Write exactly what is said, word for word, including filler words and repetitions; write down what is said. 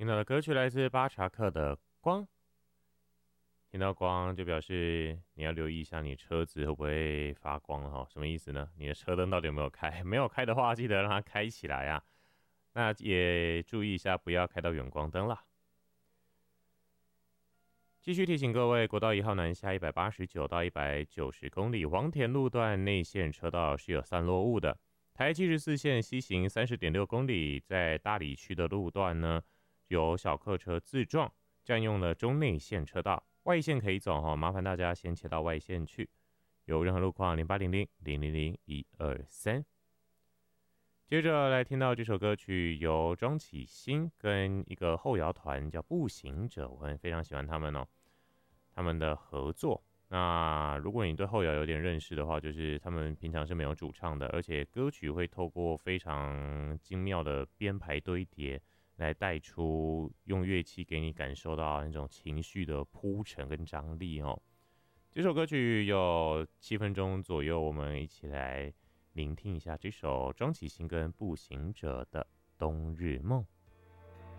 听到的歌曲来自巴查克的《光》，听到光就表示你要留意一下你车子会不会发光哈？什么意思呢？你的车灯到底有没有开？没有开的话，记得让它开起来啊。那也注意一下，不要开到远光灯啦。继续提醒各位，国道一号南下一百八十九到一百九十公里，黄田路段内线车道是有散落雾的。台七十四线西行三十点六公里，在大里区的路段呢，有小客车自撞，占用了中内线车道，外线可以走哈，麻烦大家先切到外线去。有任何路况，零八零零零零零一二三。接着来听到这首歌曲，由庄启兴跟一个后摇团叫步行者，我很非常喜欢他们哦，他们的合作。那如果你对后摇有点认识的话，就是他们平常是没有主唱的，而且歌曲会透过非常精妙的编排堆叠，来带出用乐器给你感受到那种情绪的铺陈跟张力哦。这首歌曲有七分钟左右，我们一起来聆听一下这首庄启兴跟步行者的《冬日梦》。